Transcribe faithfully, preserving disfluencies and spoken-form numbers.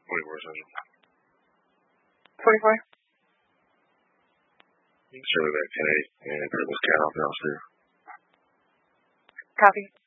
forty-four Central. forty-four. You can show me back ten eight and put this cat off downstairs. Copy.